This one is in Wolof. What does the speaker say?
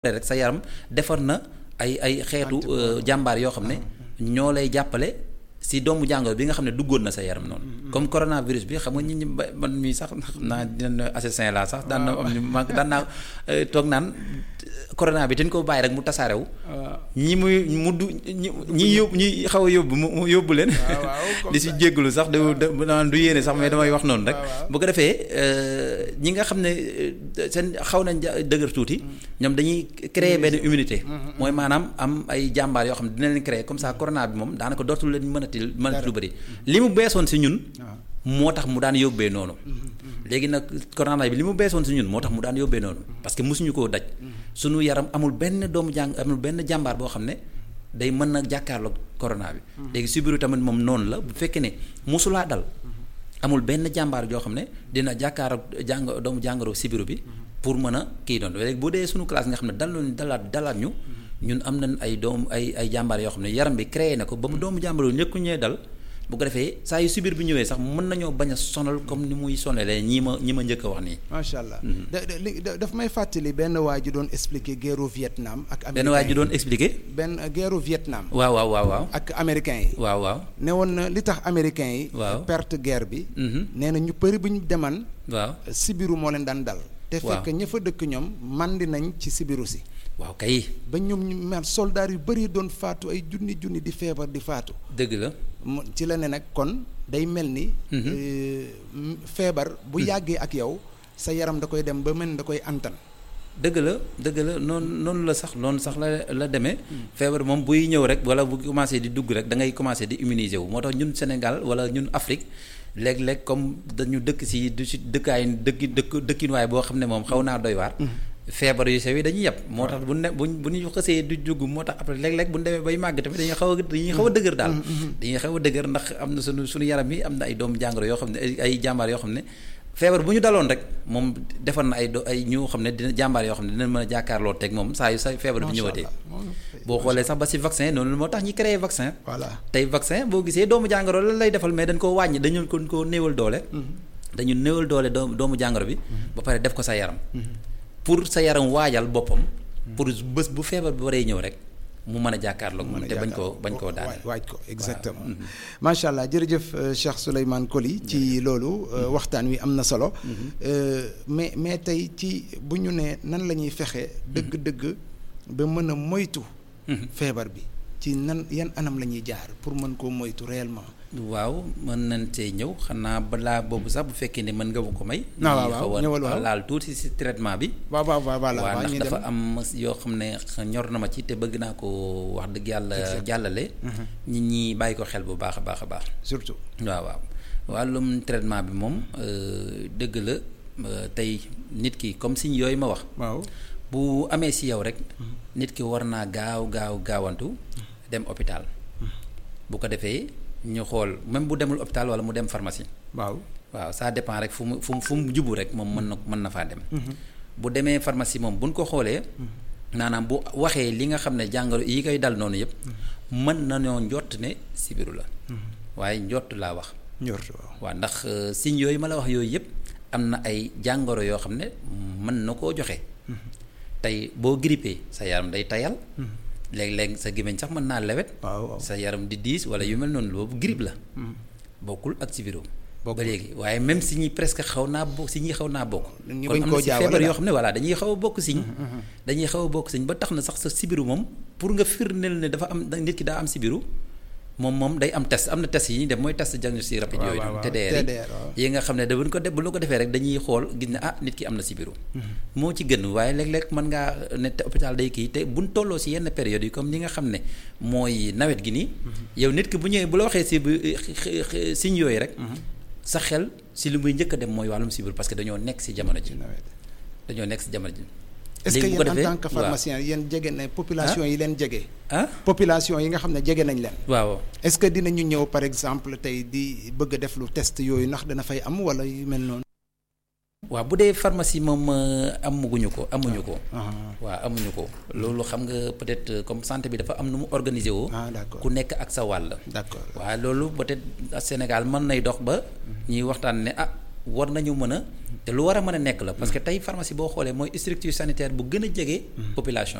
rek sa yaram defar na ay xeetu jàmbaar yoo xam ne ñoo lay jàppale si doomu jàngoro bi nga xam ne duggoon na sa yaram noonu. comme coronavirus bi xam nga nit ñi man mii sax xam naa dina assassin laa sax daan na am ñu man daan naa toog naan corona bi dañ ko bàyyi rek mu tasaarewu. ñi muy mu du ñi xaw a yóbbu mu yóbbu leen. di si jégalu sax du yéene sax mais damay wax noonu rek. bu ko defee ñi nga xam ne seen xaw nañ dëgër tuuti. ñoom dañuy créer benn immunité. mooy maanaam am ay jàmbaar yoo xam ne dina leen créer comme ça corona bi moom daanaka dootul leen mënati lu bëri. li mu beesoon si ñun. moo tax mu daan yóbbee noonu. léegi nag corona bi li mu beesoon si ñun moo tax mu daan yóbbee noonu. parce que mosuñu koo daj. suñu yaram amul benn amul benn jàmbaar boo xam ne day mën na jàkkaarloog corona bi. léegi sibiru tamit moom noonu la bu fekkee ne mosulaa dal. amul benn jàmbaar joo xam ne dina jàkkaarloog doomu jàngoro sibiru bi. pour mën a kii doon léegi bu dee suñu classe nga xam ne dalaat ñu. ñun am nañ ay jàmbaar yoo xam ne yaram bi créé na ko ba mu doomu jàmbaro ñëkku ñee dal bu ko defee saa yu sibir bi ñëwee sax mën nañoo bañ a sonal comme ni muy sonalee ñi ma njëkk a wax nii. macha allah daf may fàttali benn waa ji doon expliquer guerru Vietnam ak. américain benn waa ji doon expliquer. benn guerru Vietnam. waaw. ak américain yi. waaw. ne woon na li tax américain yi. waaw perte guerre bi. nee na ñu bëri bu ñu deman. waaw sibiru moo leen daan dal. te fekk ña fa dëkk ñoom màndi nañ ci sibiru si. waaw kay. ba ñoom ñu mer soldaar yu bëri doon faatu ay junni di feebar di faatu. dëgg la. ci la ne nag kon day mel ni. feebar bu yàggee ak yow sa yaram da koy dem ba mel da koy antan. dëgg la noonu la sax la demee. feebar moom buy ñëw rek wala bu commencé di dugg rek da ngay commencé di immuniser wu moo tax ñun Sénégal wala ñun Afrique. léeg-léeg comme dañu dëkk si dëkkinuwaay boo xam ne moom xaw naa doy waar. feebar yu sew yi dañuy yàpp moo tax bu ñu xësee du dugg moo tax après léeg-léeg bu ñu demee bay màgg tamit dañuy xaw a dëgër daal. dañuy xaw a dëgër ndax am na suñu yaram yi am na ay doomu jàngoro yoo xam ne ay jàmbaar yoo xam ne feebar bu ñu daloon rek moom defar na ay ñoo xam ne dina jàmbaar yoo xam ne dina mën a jàkkaarloo teg moom saa yu sa feebar bi ñëwatee. boo xoolee sax ba si vaccin noonu moo tax ñi créé vaccin. voilà tey vaccin boo gisee doomu jàngoro lan lay defal mais dañ koo wàññi dañu ko néewal doole. dañu néewal doole doomu jàngoro bi. ba pare def ko sa yaram. pour sa yaram waajal boppam. pour bés bu feebar bi waree ñëw rek mu mën a jàkkaarloog moom te bañ koo daane. waaj ko exactement. macha allah jërëjëf Cheikh Souleymane Coly ci loolu waxtaan wi am na solo. mais tey ci bu ñu nee nan la ñuy fexe. dëgg-dëgg ba mën a moytu. feebar bi ci yan anam la ñuy jaar pour mën koo moytu réellement. waaw mën nañ see ñëw xanaa balaa boobu sax bu fekkee ne mën nga ma ko may. waaw ñëwal waaw laal tuuti si traitement bi. waaw ndax dafa am yoo xam ne ñor na ma ci te bëgg naa ko wax dëgg yàlla jàllale. nit ñi bàyyi ko xel bu baax a baax. surtout waaw wàllum traitement bi moom dëgg la tey nit ki comme signe yooyu ma wax. waaw bu amee si yow rek. nit ki war naa gaawantu dem hôpital. bu ko defee. ñu xool même bu demul hôpital wala mu dem pharmacie. waaw ça dépend rek fu mu jubu rek moom mën na faa dem. bu demee pharmacie moom buñ ko xoolee. maanaam bu waxee li nga xam ne jàngoro yi koy dal noonu yëpp. mën nañoo njott ne sibiru la. waaye njott laa wax. waaw ndax signes yooyu ma la wax yooyu yëpp am na ay jàngoro yoo xam ne mën na koo joxe. tey boo grippé sa yaram day tayal. léeg-léeg sa gémmiñ sax mën naa lewet. sa yaram di diis wala yu mel noonu boobu grippe la. bokkul ak sibiru. ba léegi waaye même si ñi presque xaw naa bokk si ñi xaw naa bokk. kon am na si feebar yoo xam ne voilà dañuy xaw a bokk siñ. dañuy xaw a bokk siñ ba tax na sax sa sibiru moom pour nga firndeel ne dafa am nit ki daa am sibiru. moom day am test am na test yi ñuy def mooy test diagnostic rapide yooyu noonu TDR yi nga xam ne da bu la ko defee rek dañuy xool gis ne nit ki am na sibiru moo ci gën waaye léeg-léeg mën ngaa ne hôpital day kii te buñ tolloo si yenn période yi comme ni nga xam ne mooy nawet gi nii yow nit ki bu ñëwee bu la waxee signes yooyu rek sa xel si li muy njëkk a dem mooy wàllum sibiru parce que dañoo nekk si jamono ji est-ce que yéen en tant que pharmacien yéen jege na population yi leen jege. population yi nga xam ne jege nañ leen. waaw est-ce que dinañu ñëw par exemple tey di bëgg a def lu test yooyu ndax dana fay am wala yu mel noonu. waaw bu dee pharmacie moom amuñu ko. waaw amuñu ko loolu xam nga peut-être comme santé bi dafa am nu mu organisé woo. d'accord ku nekk ak sa wàll. d'accord waaw loolu peut-être Sénégal mën nay dox ba. ñuy waxtaan ne war nañu mën a te lu war a mën a nekk la parce que tey pharmacie boo xoolee mooy structure sanitaire bu gën a jege population